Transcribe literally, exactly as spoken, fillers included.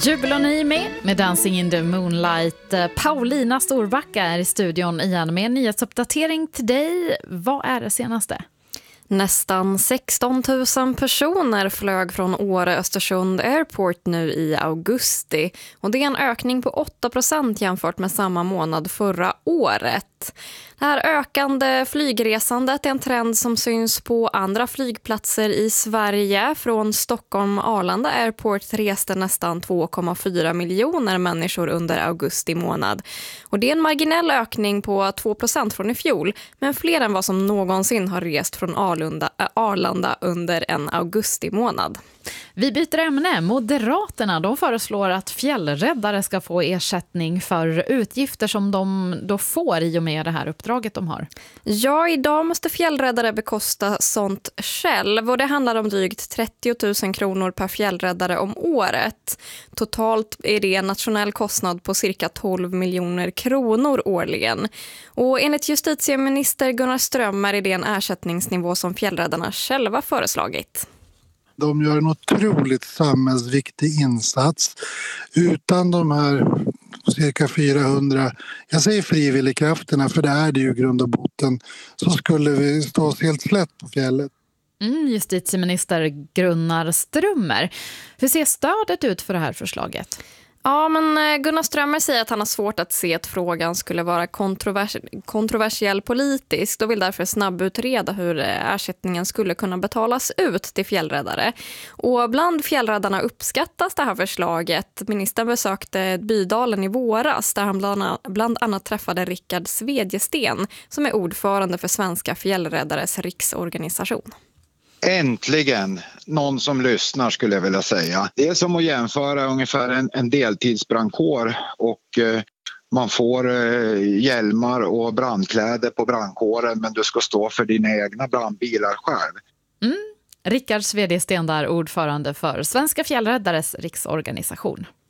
Jubel och ni med med Dancing in the Moonlight. Paulina Storbacka är i studion igen med en nyhetsuppdatering till dig. Vad är det senaste? Nästan sexton tusen personer flög från Åre Östersund Airport nu i augusti. Och det är en ökning på åtta procent jämfört med samma månad förra året. Det här ökande flygresandet är en trend som syns på andra flygplatser i Sverige. Från Stockholm Arlanda Airport reste nästan två komma fyra miljoner människor under augusti månad. Och det är en marginell ökning på två procent från i fjol, men fler än vad som någonsin har rest från Arlanda, Arlanda under en augusti månad. Vi byter ämne. Moderaterna de föreslår att fjällräddare ska få ersättning för utgifter som de då får i och med det här uppdraget de har. Ja, idag måste fjällräddare bekosta sånt själv och det handlar om drygt trettio tusen kronor per fjällräddare om året. Totalt är det en nationell kostnad på cirka tolv miljoner kronor årligen. Och enligt justitieminister Gunnar Strömmer är det en ersättningsnivå som fjällräddarna själva föreslagit. De gör en otroligt samhällsviktig insats. Utan de här cirka fyrahundra, jag säger frivilligkrafterna för det är det ju grund och botten, så skulle vi stå oss helt slätt på fjället. Mm, justitieminister Gunnar Strömmer. Hur ser stödet ut för det här förslaget? Ja, men Gunnar Strömmer säger att han har svårt att se att frågan skulle vara kontrovers- kontroversiell politiskt och vill därför snabbutreda hur ersättningen skulle kunna betalas ut till fjällräddare. Och bland fjällräddarna uppskattas det här förslaget. Ministern besökte Bydalen i våras där han bland, bland annat träffade Rickard Svedjesten som är ordförande för Svenska fjällräddares riksorganisation. Äntligen någon som lyssnar skulle jag vilja säga. Det är som att jämföra ungefär en, en deltidsbrandkår och eh, man får eh, hjälmar och brandkläder på brandkåren men du ska stå för dina egna brandbilar själv. Mm. Rickard Svedjesten där, ordförande för Svenska fjällräddares riksorganisation.